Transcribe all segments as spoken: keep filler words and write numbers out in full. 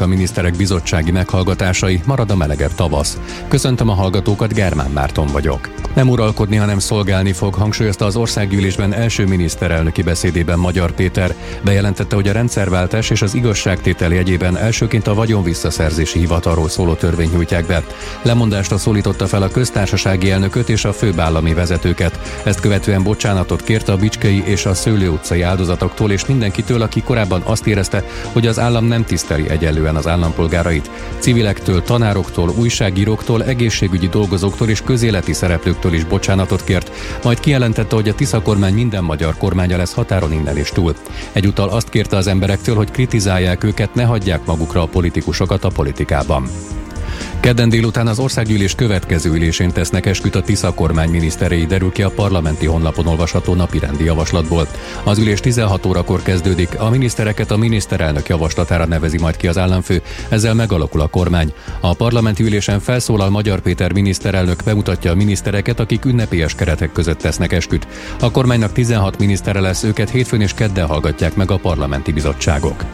a miniszterek bizottsági meghallgatásai, marad a melegebb tavasz. Köszöntöm a hallgatókat, Germán Márton vagyok. Nem uralkodni, hanem szolgálni fog, hangsúlyozta az országgyűlésben első miniszterelnöki beszédében Magyar Péter. Bejelentette, hogy a rendszerváltás és az igazságtétel jegyében elsőként a vagyonvisszaszerzési hivatalról szóló törvényt nyújtják be. Lemondásra szólította fel a köztársasági elnököt és a főbb állami vezetőket. Ezt követően bocsánatot kért a Bicskei és a Szőlő utcai áldozatoktól és mindenkitől, aki korábban azt érezte, hogy az állam nem tiszteli egyenlően az állampolgárait. Civilektől, tanároktól, újságíróktól, egészségügyi dolgozóktól és közéleti szereplőktől is bocsánatot kért, majd kijelentette, hogy a Tisza kormány minden magyar kormánya lesz határon innen és túl. Egyúttal azt kérte az emberektől, hogy kritizálják őket, ne hagyják magukra a politikusokat a politikában. Kedden délután az országgyűlés következő ülésén tesznek esküt a Tisza kormány miniszterei, derül ki a parlamenti honlapon olvasható napirendi javaslatból. Az ülés tizenhat órakor kezdődik, a minisztereket a miniszterelnök javaslatára nevezi majd ki az államfő, ezzel megalakul a kormány. A parlamenti ülésen felszólal Magyar Péter miniszterelnök, bemutatja a minisztereket, akik ünnepélyes keretek között tesznek esküt. A kormánynak tizenhat minisztere lesz, őket hétfőn és kedden hallgatják meg a parlamenti bizottságok.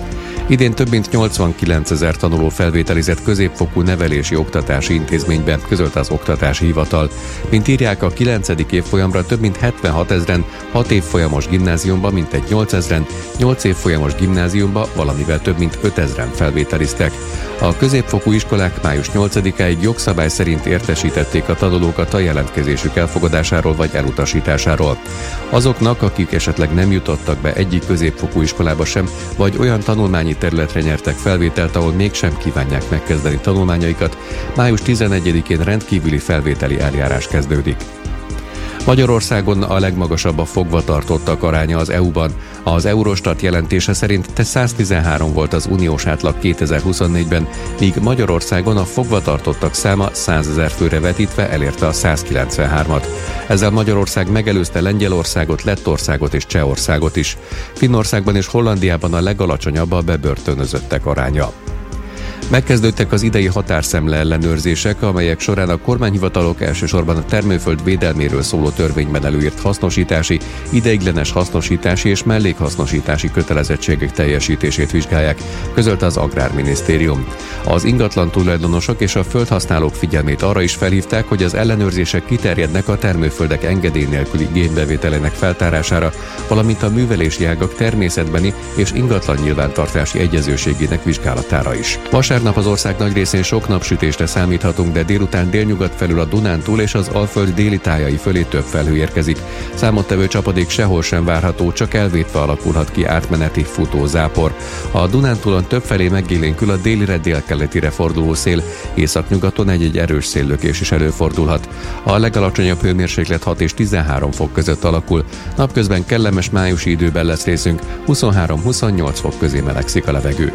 Idén több mint nyolcvankilencezer tanuló felvételizett középfokú nevelési oktatási intézménybe, közölte az Oktatási Hivatal. Mint írják, a kilencedik évfolyamra több mint hetvenhat ezren, hat évfolyamos gimnáziumba mintegy nyolcezren, nyolc évfolyamos gimnáziumba valamivel több mint ötezren felvételiztek. A középfokú iskolák május nyolcadikáig jogszabály szerint értesítették a tanulókat a jelentkezésük elfogadásáról vagy elutasításáról. Azoknak, akik esetleg nem jutottak be egyik középfokú iskolába sem, vagy olyan tanulmányi területre nyertek felvételt, ahol mégsem kívánják megkezdeni tanulmányaikat, május tizenegyedikén rendkívüli felvételi eljárás kezdődik. Magyarországon a legmagasabb a fogvatartottak aránya az é u-ban. Az Eurostat jelentése szerint száztizenhárom volt az uniós átlag kétezer-huszonnégyben, míg Magyarországon a fogvatartottak száma százezer főre vetítve elérte a százkilencvenhármat. Ezzel Magyarország megelőzte Lengyelországot, Lettországot és Csehországot is. Finnországban és Hollandiában a legalacsonyabb a bebörtönözöttek aránya. Megkezdődtek az idei határszemle ellenőrzések, amelyek során a kormányhivatalok elsősorban a termőföld védelméről szóló törvényben előírt hasznosítási, ideiglenes hasznosítási és mellékhasznosítási kötelezettségek teljesítését vizsgálják, közölte az Agrárminisztérium. Az ingatlan tulajdonosok és a földhasználók figyelmét arra is felhívták, hogy az ellenőrzések kiterjednek a termőföldek engedély nélküli igénybevételének feltárására, valamint a művelési ágak természetbeni és ingatlan nyilvántartási egyezőségének vizsgálatára is. Vasárnap az ország nagy részén sok napsütésre számíthatunk, de délután délnyugat felül a Dunántúl és az Alföld déli tájai fölé több felhő érkezik. Számottevő csapadék sehol sem várható, csak elvétve alakulhat ki átmeneti futó zápor. A Dunántúlon többfelé megélénkül a délire délkeletire forduló szél, északnyugaton egy-egy erős széllökés is előfordulhat. A legalacsonyabb hőmérséklet hat és tizenhárom fok között alakul. Napközben kellemes májusi időben lesz részünk, huszonhárom-huszonnyolc fok közé melegszik a levegő.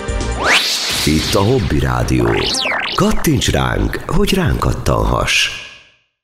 Itt a Hobby Rádió. Kattints ránk, hogy ránk kattanhass.